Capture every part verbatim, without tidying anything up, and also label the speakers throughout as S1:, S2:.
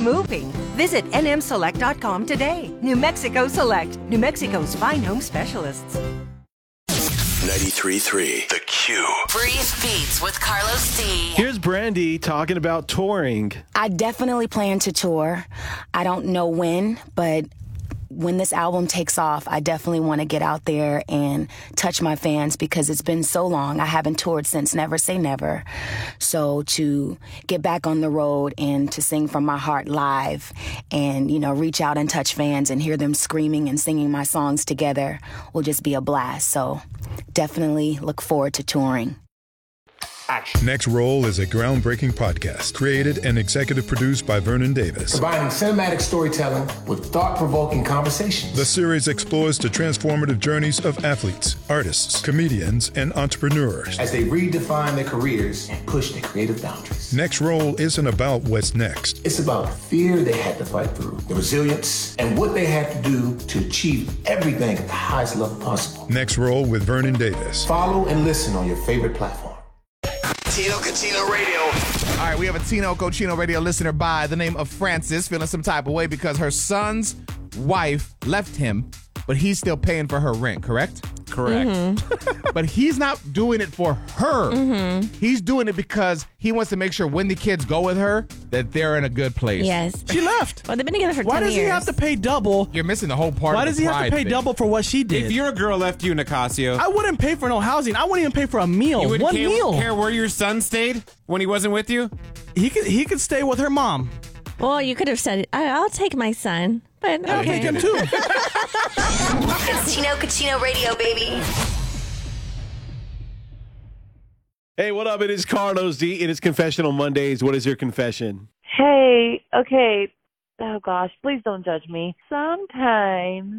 S1: moving. Visit N M select dot com today. New Mexico Select, New Mexico's fine home specialists.
S2: ninety-three point three The Q.
S3: Brief Beats with Carlos D.
S4: Here's Brandy talking about touring.
S5: I definitely plan to tour. I don't know when, but when this album takes off, I definitely want to get out there and touch my fans because it's been so long. I haven't toured since Never Say Never. So to get back on the road and to sing from my heart live and, you know, reach out and touch fans and hear them screaming and singing my songs together will just be a blast. So definitely look forward to touring.
S6: Action. Next Roll is a groundbreaking podcast created and executive produced by Vernon Davis.
S7: Combining cinematic storytelling with thought-provoking conversations.
S6: The series explores the transformative journeys of athletes, artists, comedians, and entrepreneurs
S7: as they redefine their careers and push their creative boundaries.
S6: Next Roll isn't about what's next.
S7: It's about the fear they had to fight through, the resilience, and what they had to do to achieve everything at the highest level possible.
S6: Next Roll with Vernon Davis.
S7: Follow and listen on your favorite platform.
S2: Tino Cochino Radio.
S8: All right, we have a Tino Cochino Radio listener by the name of Francis feeling some type of way because her son's wife left him, but he's still paying for her rent, correct?
S4: Correct.
S8: Mm-hmm. But he's not doing it for her.
S9: Mm-hmm.
S8: He's doing it because he wants to make sure when the kids go with her that they're in a good place.
S9: Yes.
S4: She left.
S9: Well, they've been together for
S4: Why
S9: ten
S4: does
S9: years.
S4: he have to pay double?
S8: You're missing the whole part
S4: Why
S8: of the
S4: does he have to
S8: pride
S4: pay
S8: thing.
S4: double for what she did?
S10: If your girl left you, Nicasio,
S4: I wouldn't pay for no housing. I wouldn't even pay for a meal.
S10: you wouldn't
S4: One
S10: care,
S4: meal.
S10: care where your son stayed when he wasn't with you?
S4: He could he could stay with her mom.
S9: Well, you could have said, I- I'll take my son. But
S4: I'll
S9: okay.
S4: take him too.
S3: It's Tino Cochino Radio, baby.
S4: Hey, what up? It is Carlos D. It is Confessional Mondays. What is your confession?
S11: Hey, okay. Oh, gosh, please don't judge me. Sometimes,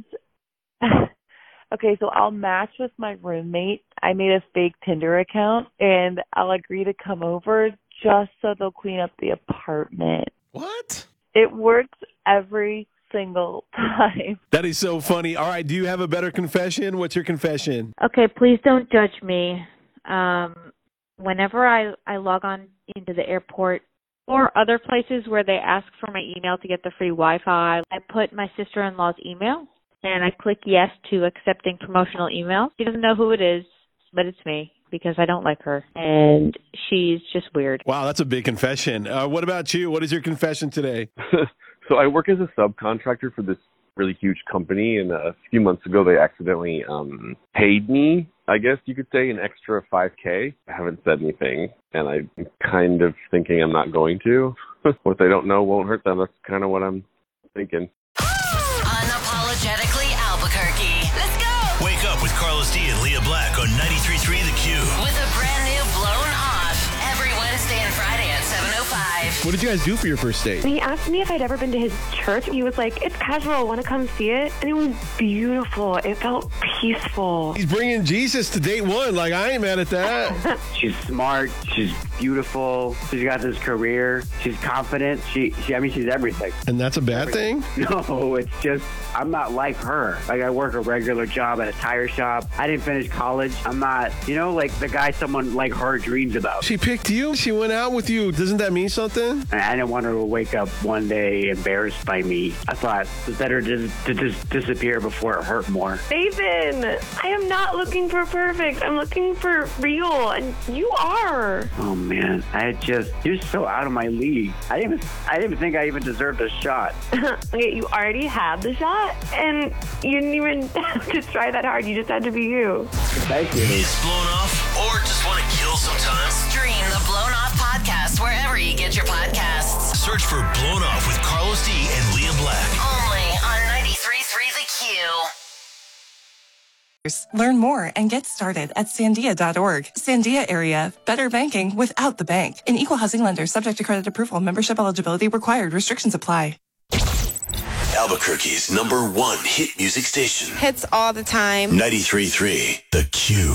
S11: okay, so I'll match with my roommate. I made a fake Tinder account, and I'll agree to come over just so they'll clean up the apartment.
S4: What?
S11: It works every single time.
S4: That is so funny. All right, do you have a better confession? What's your confession?
S12: Okay, please don't judge me. Um, whenever I, I log on into the airport or other places where they ask for my email to get the free Wi-Fi, I put my sister-in-law's email, and I click yes to accepting promotional emails. She doesn't know who it is, but it's me because I don't like her, and she's just weird.
S4: Wow, that's a big confession. Uh, what about you? What is your confession today?
S13: So I work as a subcontractor for this really huge company, and a few months ago they accidentally um, paid me, I guess you could say, an extra five K. I haven't said anything, and I'm kind of thinking I'm not going to. What they don't know won't hurt them. That's kind of what I'm thinking.
S3: Unapologetically Albuquerque. Let's go!
S2: Wake up with Carlos D and Leah Black on ninety-three point three The Q.
S3: With a brand new Blown Off every Wednesday and Friday at seven oh five.
S4: What did you guys do for your first date?
S14: He asked me if I'd ever been to his church. He was like, it's casual. Want to come see it? And it was beautiful. It felt peaceful.
S4: He's bringing Jesus to date one. Like, I ain't mad at that.
S15: She's smart. She's beautiful. She's got this career. She's confident. She, she I mean, she's everything.
S4: And that's a bad
S15: everything.
S4: thing?
S15: No, it's just, I'm not like her. Like, I work a regular job at a tire shop. I didn't finish college. I'm not, you know, like the guy someone like her dreams about.
S4: She picked you. She went out with you. Doesn't that mean something?
S15: And I didn't want her to wake up one day embarrassed by me. I thought it was better to, to just disappear before it hurt more.
S14: Nathan, I am not looking for perfect. I'm looking for real, and you are.
S15: Oh man, I just you're so out of my league. I didn't even I didn't even think I even deserved a shot.
S14: Okay, you already had the shot, and you didn't even have to try that hard. You just had to be you.
S15: Thank you.
S2: Is blown off or just want to kill some time?
S3: Stream the Blown Off podcast wherever you get your podcasts.
S2: Search for Blown Off with Carlos D and Leah Black.
S3: Only on ninety-three point three The Q.
S16: Learn more and get started at sandia dot org. Sandia area, better banking without the bank. An equal housing lender subject to credit approval. Membership eligibility required. Restrictions apply.
S2: Albuquerque's number one hit music station.
S17: Hits all the time.
S2: ninety-three point three The Q.